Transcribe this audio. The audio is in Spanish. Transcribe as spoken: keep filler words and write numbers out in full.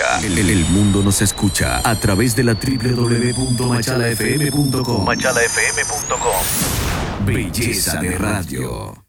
escucha. El, el- el mundo nos escucha a través de la doble u doble u doble u punto machala f m punto com. machala f m punto com. Belleza de radio.